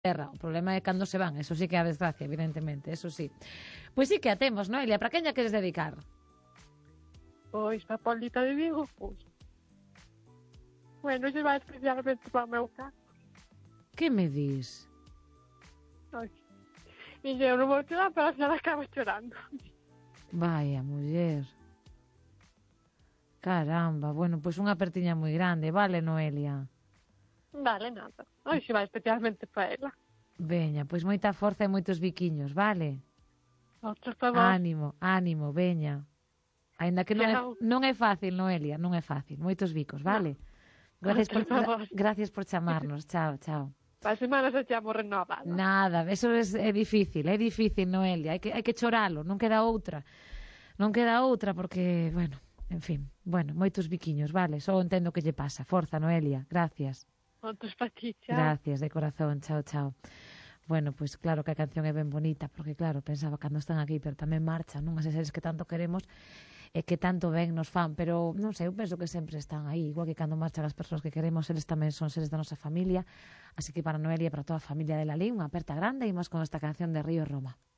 terra. O problema é cando se van, eso sí que é a desgracia, evidentemente, eso sí. Pois sí que a temos, Noelia, para quen a queres dedicar? Pois, pa Paulita de Vigo, pois. Bueno, se vai especialmente para o meu caso. Que me dis? Ai. E eu non vou chorar, pero a senhora acaba chorando. Vaya, muller. Caramba, bueno, pois unha apertiña moi grande, vale, Noelia? Vale, nada. Ai, se vai especialmente para ela. Veña, pois moita forza e moitos biquiños, vale? Outros para vos. Ánimo, ánimo, veña. Aínda que non é fácil, Noelia, non é fácil. Moitos bicos, vale? Gracias por chamarnos. Chao, chao. Para semana se chamo renovada. Nada, eso é difícil, Noelia. Hai que choralo, non queda outra. Non queda outra porque, bueno, en fin. Bueno, moitos biquiños, vale? Só entendo que lle pasa. Forza, Noelia. Gracias. Outros para ti, chao. Gracias, de corazón. Chao, chao. Bueno, pois claro que a canción é ben bonita, porque claro, pensaba cando están aquí, pero tamén marchan, non? As seres que tanto queremos e que tanto ben nos fan, pero non sei, eu penso que sempre están aí, igual que cando marchan as persoas que queremos, eles tamén son seres da nosa familia, así que para Noelia e para toda a familia de Lalín, unha aperta grande, e imos con esta canción de Río Roma.